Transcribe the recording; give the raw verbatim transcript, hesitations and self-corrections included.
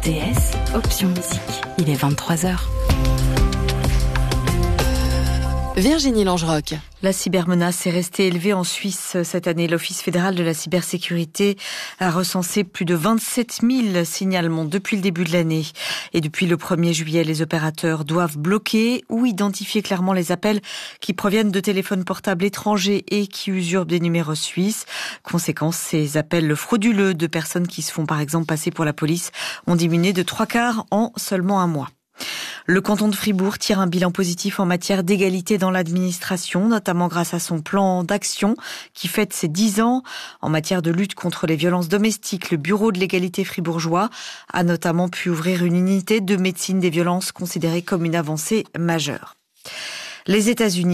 D S, option musique. Il est vingt-trois heures. Virginie Langerock. La cybermenace est restée élevée en Suisse cette année. L'Office fédéral de la cybersécurité a recensé plus de vingt-sept mille signalements depuis le début de l'année. Et depuis le premier juillet, les opérateurs doivent bloquer ou identifier clairement les appels qui proviennent de téléphones portables étrangers et qui usurpent des numéros suisses. Conséquence, ces appels frauduleux de personnes qui se font par exemple passer pour la police ont diminué de trois quarts en seulement un mois. Le canton de Fribourg tire un bilan positif en matière d'égalité dans l'administration, notamment grâce à son plan d'action qui fête ses dix ans. En matière de lutte contre les violences domestiques, le bureau de l'égalité fribourgeois a notamment pu ouvrir une unité de médecine des violences considérée comme une avancée majeure. Les États-Unis